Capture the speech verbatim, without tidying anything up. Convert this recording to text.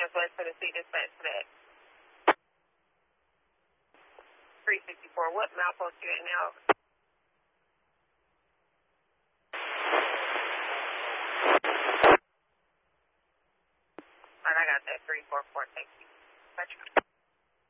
West Tennessee dispatch to that. three sixty-four, what milepost you at now? Alright, I got that. three four four, thank you. Gotcha.